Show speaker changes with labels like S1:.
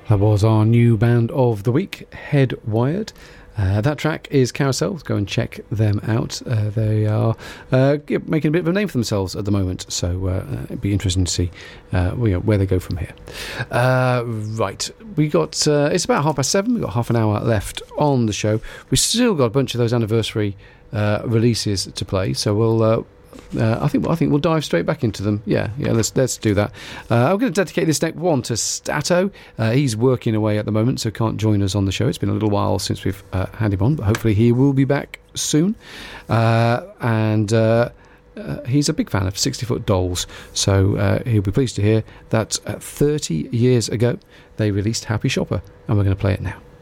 S1: That was our new band of the week, Head Wired. That track is Carousel. Go and check them out. They are making a bit of a name for themselves at the moment, so it'd be interesting to see where they go from here. Right, we got it's about 7:30. We've got half an hour left on the show. We've still got a bunch of those anniversary releases to play, so we'll I think we'll dive straight back into them. Yeah. Let's do that. I'm going to dedicate this next one to Stato. He's working away at the moment, so can't join us on the show. It's been a little while since we've had him on, but hopefully he will be back soon. And he's a big fan of 60-Foot Dolls, so he'll be pleased to hear that 30 years ago they released Happy Shopper, and we're going to play it now.